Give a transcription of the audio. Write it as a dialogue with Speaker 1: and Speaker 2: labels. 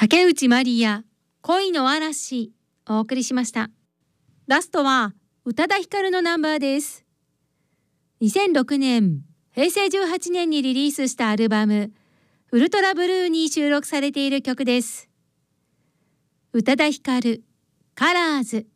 Speaker 1: 竹内まりや恋の嵐お送りしました。ラストは宇多田ヒカルのナンバーです。2006年平成18年にリリースしたアルバムウルトラブルーに収録されている曲です。宇多田ヒカルカラーズ。